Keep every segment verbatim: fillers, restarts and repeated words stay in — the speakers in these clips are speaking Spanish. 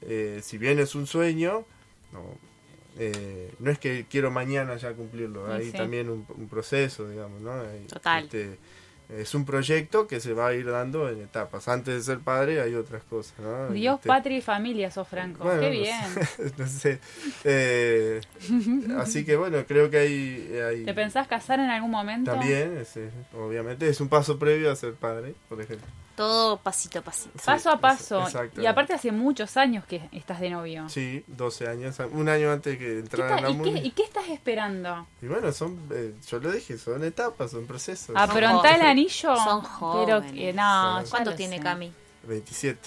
eh, si bien es un sueño, no, eh, no es que quiero mañana ya cumplirlo, hay sí. también un, un proceso, digamos, ¿no? Hay, Total. Este, es un proyecto que se va a ir dando en etapas. Antes de ser padre hay otras cosas, ¿no? Dios, Este, patria y familia, sos Franco. bueno, Qué no bien. sé, no sé. Eh, así que bueno, creo que hay, hay ¿Te pensás casar en algún momento? también, es, es- obviamente es un paso previo a ser padre, por ejemplo. Todo pasito a pasito. Sí, Paso a paso. exacto. Y aparte hace muchos años que estás de novio. Sí, doce años, un año antes que ¿Qué entrara está- en la y, qué, MUNI. ¿Y qué estás esperando? Y bueno, son, eh, yo lo dije, son etapas, son procesos. ¿Aprontar el anillo? Son Pero jóvenes. que no, ya ¿Cuánto lo tiene sé. Cami? veintisiete.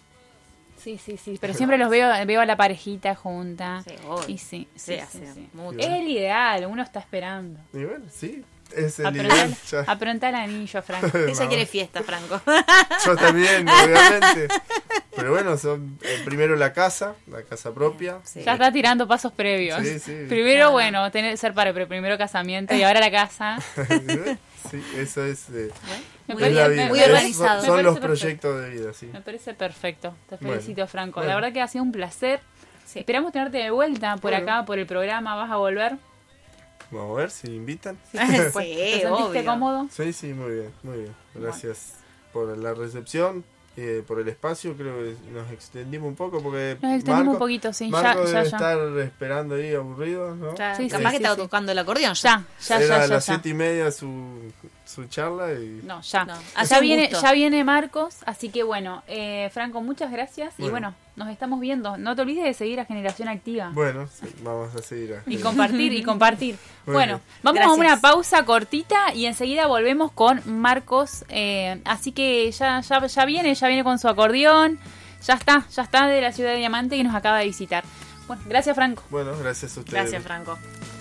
Sí, sí, sí. Pero siempre los veo, veo a la parejita junta. Sí, obvio. Y sí, sí, Sí, sí, hace sí. mucho. Es el ideal, uno está esperando. Y bueno, sí, es el Aprontar, ideal. Ya. aprontar el anillo, Franco. Ella Vamos. quiere fiesta, Franco. Yo también, obviamente. Pero bueno, son eh, primero la casa, la casa propia. Sí. Ya está tirando pasos previos. Sí, sí. Primero, Ah. bueno, tener ser padre, pero primero casamiento y ahora la casa. Sí, eso es, eh, Me Muy es parece- la me- vida. muy me Es- organizado. son me son parece los perfecto. proyectos de vida, sí. Me parece perfecto. Te Bueno, felicito, Franco. bueno. La verdad que ha sido un placer. Sí. Esperamos tenerte de vuelta por Bueno. acá, por el programa. ¿Vas a volver? Vamos a ver si invitan. Sí, ¿Te sentiste obvio. cómodo? Sí, sí, muy bien, muy bien. Gracias por la recepción, eh, por el espacio. Creo que nos extendimos un poco porque Nos extendimos Marco, un poquito, sí. Marco Ya, ya, debe ya. estar esperando ahí aburrido, ¿no? Ya, Sí, capaz sí, que sí, estaba sí. tocando el acordeón ya. Ya, ya, Era ya, a ya, las ya. siete y media su, su charla y No, ya. No, ya, hace un viene, gusto. ya viene Marcos, así que bueno, eh, Franco, muchas gracias. Y Bueno. bueno, nos estamos viendo. No te olvides de seguir a Generación Activa. bueno, sí, vamos a seguir. a- Y compartir, y compartir. Muy Bueno, bien. vamos Gracias. a una pausa cortita y enseguida volvemos con Marcos. eh, así que ya, ya, ya viene, ya viene con su acordeón. Ya está, ya está de la ciudad de Diamante que nos acaba de visitar. Bueno, gracias Franco. Bueno, gracias a ustedes. Gracias, Franco.